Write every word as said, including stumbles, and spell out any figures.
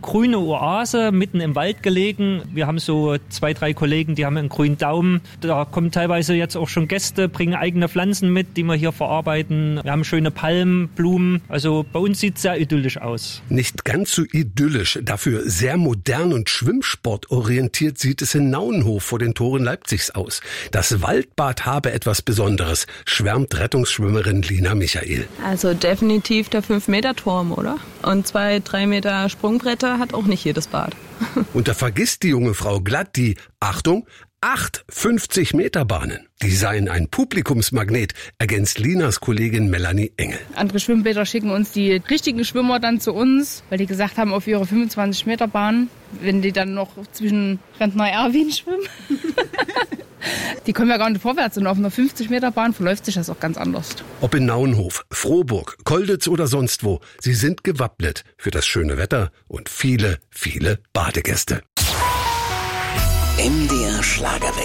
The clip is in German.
grüne Oase, mitten im Wald gelegen. Wir haben so zwei, drei Kollegen, die haben einen grünen Daumen. Da kommen teilweise jetzt auch schon Gäste, bringen eigene Pflanzen mit, die wir hier verarbeiten. Wir haben schöne Palmen, Blumen. Also bei uns sieht es sehr idyllisch aus. Nicht ganz so idyllisch, dafür sehr modern und schwimmsportorientiert sieht es in Nauenhof vor den Toren Leipzigs aus. Das Waldbad habe etwas Besonderes, schwärmt Rettungsschwimmerin Lina Michael. Also definitiv der fünf Meter Turm, oder? Und zwei, drei Meter Sprungbretter hat auch nicht jedes Bad. Und da vergisst die junge Frau glatt die, Achtung, acht fünfzig Meter Bahnen. Die seien ein Publikumsmagnet, ergänzt Linas Kollegin Melanie Engel. Andere Schwimmbäder schicken uns die richtigen Schwimmer dann zu uns, weil die gesagt haben, auf ihre fünfundzwanzig Meter Bahn, wenn die dann noch zwischen Rentner Erwin schwimmen, die kommen ja gar nicht vorwärts. Und auf einer fünfzig Meter Bahn verläuft sich das auch ganz anders. Ob in Nauenhof, Frohburg, Kolditz oder sonst wo, sie sind gewappnet für das schöne Wetter und viele, viele Badegäste. M D R Schlagerwelt.